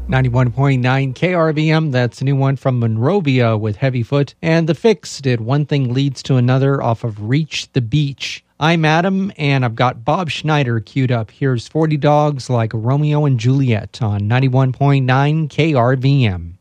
91.9 KRVM, that's a new one from Monrovia with Heavy Foot. And The Fix did One Thing Leads to Another off of Reach the Beach. I'm Adam, and I've got Bob Schneider queued up. Here's 40 Dogs Like Romeo and Juliet on 91.9 KRVM.